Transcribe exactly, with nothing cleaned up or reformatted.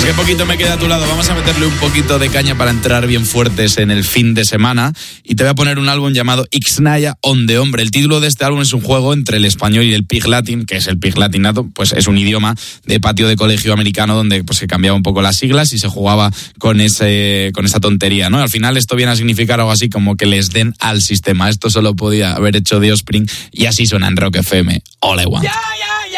Pues qué poquito me queda a tu lado. Vamos a meterle un poquito de caña para entrar bien fuertes en el fin de semana. Y te voy a poner un álbum llamado Ixnaya Onde Hombre. El título de este álbum es un juego entre el español y el pig latin, que es el pig latinato, pues es un idioma de patio de colegio americano donde pues se cambiaba un poco las siglas y se jugaba con ese con esa tontería, ¿no? Al final esto viene a significar algo así como que les den al sistema. Esto solo podía haber hecho The Offspring y así suena en Rock F M. All I Want. Yeah, yeah.